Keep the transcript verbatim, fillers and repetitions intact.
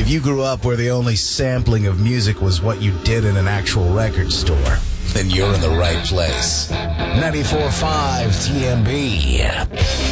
If you grew up where the only sampling of music was what you did in an actual record store, then you're in the right place. ninety-four point five T M B.